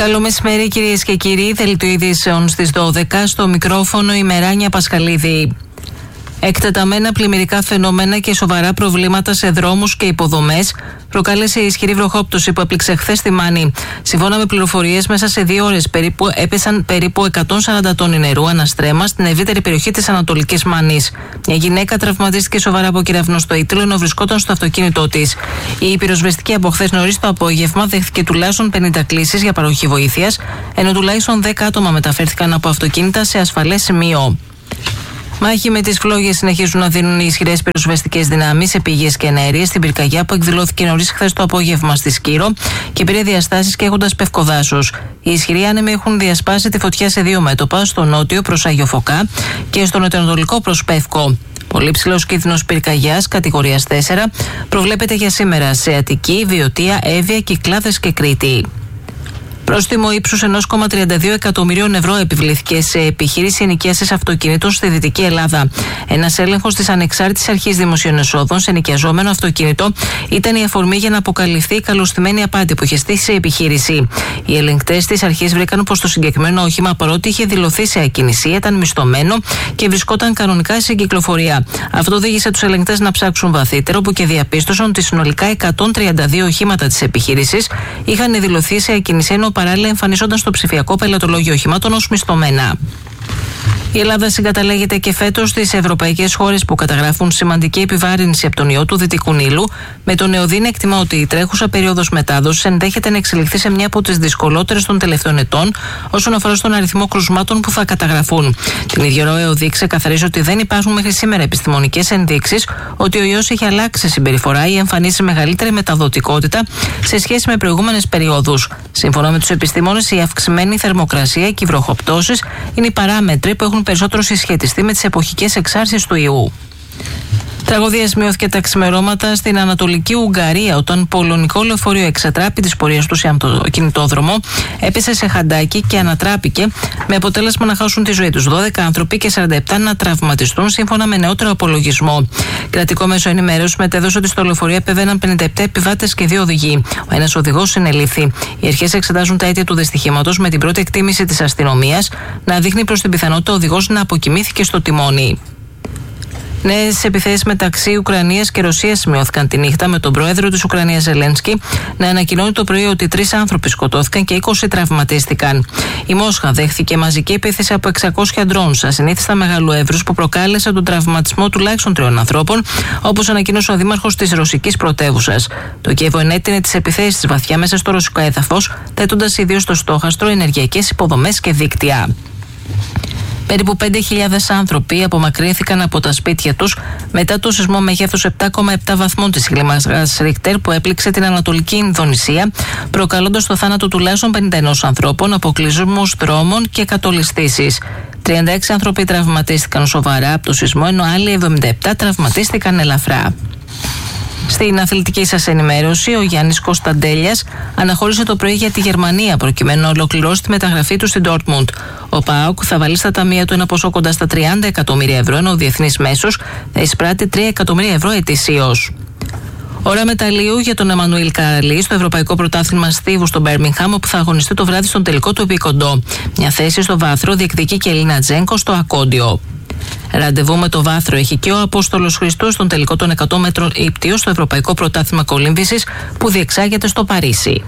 Καλό μεσημέρι, κυρίες και κύριοι. Δελτίο ειδήσεων στις 12, στο μικρόφωνο η Μεράνια Πασχαλίδη. Εκτεταμένα πλημμυρικά φαινόμενα και σοβαρά προβλήματα σε δρόμους και υποδομές προκάλεσε η ισχυρή βροχόπτωση που έπληξε χθες στη Μάνη. Σύμφωνα με πληροφορίες, μέσα σε 2 ώρες έπεσαν περίπου 140 τόνοι νερού αναστρέμα στην ευρύτερη περιοχή της Ανατολικής Μάνης. Μια γυναίκα τραυματίστηκε σοβαρά από κεραυνό στο Ήττλο ενώ βρισκόταν στο αυτοκίνητό της. Η πυροσβεστική από χθες νωρίς το απόγευμα δέχθηκε τουλάχιστον 50 κλήσεις για παροχή βοήθειας, ενώ τουλάχιστον 10 άτομα μεταφέρθηκαν από αυτοκίνητα σε ασφαλές σημείο. Μάχη με τις φλόγες συνεχίζουν να δίνουν οι ισχυρές πυροσβεστικές δυνάμεις σε πηγές και ενέργειες στην πυρκαγιά που εκδηλώθηκε νωρίς χθες το απόγευμα στη Σκύρο και πήρε διαστάσεις και έχοντας πευκοδάσος. Οι ισχυροί άνεμοι έχουν διασπάσει τη φωτιά σε 2 μέτωπα, στο νότιο προς Άγιο Φωκά και στο νοτιοανατολικό προς Πεύκο. Πολύ ψηλός κίνδυνος πυρκαγιάς κατηγορίας 4 προβλέπεται για σήμερα σε Αττική, Βιωτία, Εύβοια, Κυκλάδες και Κρήτη. Πρόστιμο ύψους 1,32 εκατομμυρίων ευρώ επιβλήθηκε σε επιχείρηση ενοικίασης αυτοκινήτων στη Δυτική Ελλάδα. Ένας έλεγχος της Ανεξάρτητης Αρχής Δημοσίων Εσόδων σε ενοικιαζόμενο αυτοκίνητο ήταν η αφορμή για να αποκαλυφθεί η καλωστημένη απάτη που είχε στήσει η επιχείρηση. Οι ελεγκτές της αρχής βρήκαν πως το συγκεκριμένο όχημα, παρότι είχε δηλωθεί σε ακινησία, ήταν μισθωμένο και βρισκόταν κανονικά σε κυκλοφορία. Αυτό οδήγησε τους ελεγκτές να ψάξουν βαθύτερο, που και διαπίστωσαν ότι συνολικά 132 οχήματα της επιχείρησης είχαν δηλωθεί σε ακινησία, ενώ παράλληλα εμφανίζονταν στο ψηφιακό πελατολόγιο οχημάτων ως μισθωμένα. Η Ελλάδα συγκαταλέγεται και φέτος στις ευρωπαϊκές χώρες που καταγράφουν σημαντική επιβάρυνση από τον ιό του Δυτικού Νείλου. Με τον ΕΟΔΗΝ εκτιμά ότι η τρέχουσα περίοδος μετάδοσης ενδέχεται να εξελιχθεί σε μια από τις δυσκολότερες των τελευταίων ετών όσον αφορά στον αριθμό κρουσμάτων που θα καταγραφούν. Την ίδια ώρα, ο ΕΟΔΗ ξεκαθαρίζει ότι δεν υπάρχουν μέχρι σήμερα επιστημονικές ενδείξεις ότι ο ιός έχει αλλάξει συμπεριφορά ή εμφανίσει μεγαλύτερη μεταδοτικότητα σε σχέση με προηγούμενες περιόδους. Σύμφωνα με τους επιστήμονες, η αυξημένη θερμοκρασία και οι βροχοπτώσεις είναι οι παράμετροι που έχουν περισσότερο συσχετιστεί με τις εποχικές εξάρσεις του ιού. Τραγωδία σημειώθηκε τα ξημερώματα στην Ανατολική Ουγγαρία όταν πολωνικό λεωφορείο εξατράπη της πορείας του σε αυτοκινητόδρομο, έπεσε σε χαντάκι και ανατράπηκε, με αποτέλεσμα να χάσουν τη ζωή τους 12 άνθρωποι και 47 να τραυματιστούν, σύμφωνα με νεότερο απολογισμό. Κρατικό μέσο ενημέρωση μετέδωσε ότι στο λεωφορείο επέβαιναν 57 επιβάτες και 2 οδηγοί. Ο ένας οδηγός συνελήφθη. Οι αρχές εξετάζουν τα αίτια του δυστυχήματος, με την πρώτη εκτίμηση της αστυνομίας να δείχνει προς την πιθανότητα ο οδηγός να αποκοιμήθηκε στο τιμόνι. Νέες επιθέσεις μεταξύ Ουκρανίας και Ρωσίας σημειώθηκαν τη νύχτα, με τον πρόεδρο της Ουκρανίας Ζελένσκι να ανακοινώνει το πρωί ότι 3 άνθρωποι σκοτώθηκαν και 20 τραυματίστηκαν. Η Μόσχα δέχθηκε μαζική επίθεση από 600 ντρόουν ασυνήθιστα μεγάλου εύρους που προκάλεσαν τον τραυματισμό τουλάχιστον 3 ανθρώπων, όπως ανακοίνωσε ο δήμαρχος της ρωσικής πρωτεύουσας. Το Κίεβο ενέτεινε τις επιθέσεις της βαθιά μέσα στο ρωσικό έδαφος, θέτοντας ιδίως στο στόχαστρο ενεργειακές υποδομές και δίκτυα. Περίπου 5.000 άνθρωποι απομακρύνθηκαν από τα σπίτια τους μετά το σεισμό μεγέθους 7,7 βαθμών της κλίμακας Ρίχτερ που έπληξε την Ανατολική Ινδονησία, προκαλώντας το θάνατο τουλάχιστον 51 ανθρώπων, αποκλεισμούς δρόμων και κατολιστήσεις. 36 άνθρωποι τραυματίστηκαν σοβαρά από το σεισμό, ενώ άλλοι 77 τραυματίστηκαν ελαφρά. Στην αθλητική σας ενημέρωση, ο Γιάννης Κωνσταντέλιας αναχώρησε το πρωί για τη Γερμανία προκειμένου να ολοκληρώσει τη μεταγραφή του στην Ντόρτμουντ. Ο ΠΑΟΚ θα βάλει στα ταμεία του ένα ποσό κοντά στα 30 εκατομμύρια ευρώ, ενώ ο διεθνής μέσος θα εισπράττει 3 εκατομμύρια ευρώ ετησίως. Ώρα μεταλλίου για τον Εμμανουήλ Καραλή στο Ευρωπαϊκό Πρωτάθλημα Στίβου στο Μπέρμιγχαμ, όπου θα αγωνιστεί το βράδυ στον τελικό του επίκοντο. Μια θέση στο βάθρο διεκδικεί και η Ελίνα Τζένκο στο ακόντιο. Ραντεβού με το βάθρο έχει και ο Απόστολος Χριστός στον τελικό των 100 μέτρων ύπτιο στο Ευρωπαϊκό Πρωτάθλημα Κολύμβησης που διεξάγεται στο Παρίσι.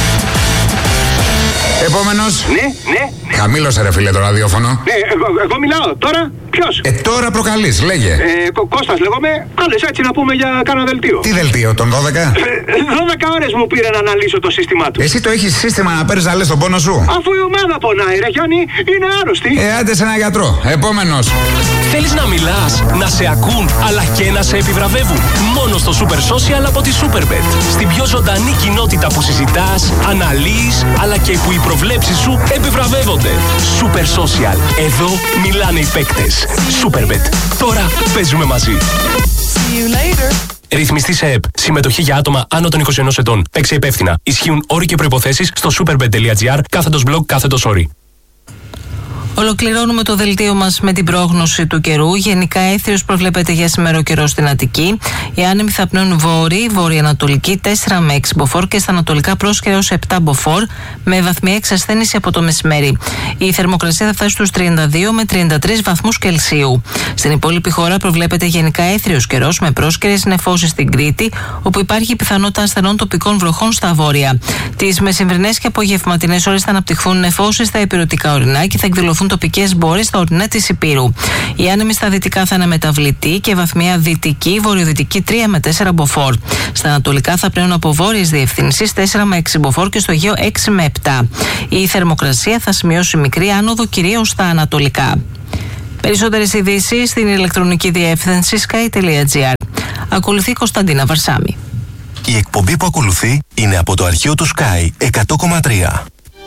Επόμενος. Ναι. Χαμήλωσε ρε φίλε το ραδιόφωνο. Ναι, εγώ μιλάω. Τώρα ποιος? Τώρα προκαλείς, λέγε. Κώστας λέγομαι. Κάλες έτσι να πούμε για κάνα δελτίο. Τι δελτίο, τον 12? 12 ώρες μου πήρε να αναλύσω το σύστημά του. Εσύ το έχεις σύστημα να παίρνεις να λες τον πόνο σου? Αφού η ομάδα πονάει ρε Γιάννη, είναι άρρωστη. Άντε σε ένα γιατρό. Επόμενος. Θέλεις να μιλάς, να σε ακούν, αλλά και να σε επιβραβεύουν? Μόνο στο Super Social από τη Superbet. Στην πιο ζωντανή κοινότητα που συζητάς, αναλύεις, αλλά και που οι προβλέψεις σου επιβραβεύονται. Super Social. Εδώ μιλάνε οι παίκτες. Superbet. Τώρα παίζουμε μαζί. Ρυθμιστή σε ΕΠ. Συμμετοχή για άτομα άνω των 21 ετών. Παίξε υπεύθυνα. Ισχύουν όροι και προϋποθέσεις στο superbet.gr /blog/όροι. Ολοκληρώνουμε το δελτίο μας με την πρόγνωση του καιρού. Γενικά έθριος προβλέπεται για σήμερα ο καιρός στην Αττική. Οι άνεμοι θα πνέουν βόρειο-ανατολική 4 με 6 μποφόρ και στα ανατολικά πρόσκαιρα έως 7 μποφόρ με βαθμιαία εξασθένηση από το μεσημέρι. Η θερμοκρασία θα φτάσει στους 32 με 33 βαθμούς Κελσίου. Στην υπόλοιπη χώρα προβλέπεται γενικά έθριος καιρός με πρόσκαιρες νεφώσεις στην Κρήτη, όπου υπάρχει πιθανότητα ασθενών τοπικών βροχών στα βόρεια. Τις μεσημβρινές και απογευματινές ώρες θα αναπτυχθούν νεφώσεις στα ηπειρωτικά ορεινά και θα εκδηλωθούν τοπικές μπόρες στα ορεινά της Ηπείρου. Οι άνεμοι στα δυτικά θα είναι μεταβλητοί και βαθμιαία δυτική, βορειοδυτική 3 με 4 μποφόρ. Στα ανατολικά θα πνέουν από βόρειες διευθύνσεις 4 με 6 болохоор και στο Αιγαίο 6 με 7. Η θερμοκρασία θα σημειώσει μικρή άνοδο κυρίως στα ανατολικά. Περισσότερες ειδήσεις στην ηλεκτρονική διεύθυνση sky.gr. Ακολουθεί Κωνσταντίνα Βαρσάμι. Η εκπομπή που ακολουθεί είναι από το αρχείο του Sky 100,3.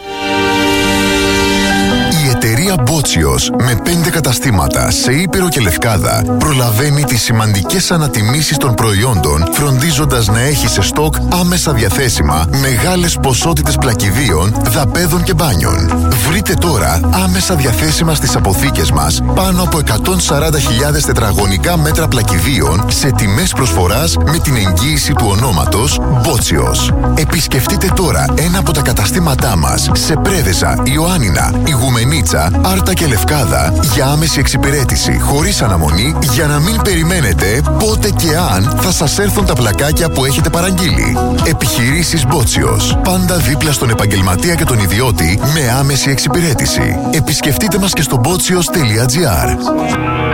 Η εταιρεία Μπότσιος με 5 καταστήματα σε Ήπειρο και Λευκάδα προλαβαίνει τις σημαντικές ανατιμήσεις των προϊόντων, φροντίζοντας να έχει σε στόκ άμεσα διαθέσιμα μεγάλες ποσότητες πλακιδίων, δαπέδων και μπάνιων. Βρείτε τώρα άμεσα διαθέσιμα στις αποθήκες μας πάνω από 140.000 τετραγωνικά μέτρα πλακιδίων σε τιμές προσφοράς με την εγγύηση του ονόματος Μπότσιος. Επισκεφτείτε τώρα ένα από τα καταστήματά μας σε Πρέβεζα, Ιωάννινα, Ιγουμενίτσα, Άρτα και Λευκάδα για άμεση εξυπηρέτηση χωρίς αναμονή, για να μην περιμένετε πότε και αν θα σας έρθουν τα πλακάκια που έχετε παραγγείλει. Επιχειρήσεις Μπότσιος. Πάντα δίπλα στον επαγγελματία και τον ιδιώτη με άμεση εξυπηρέτηση. Επισκεφτείτε μας και στο botsios.gr.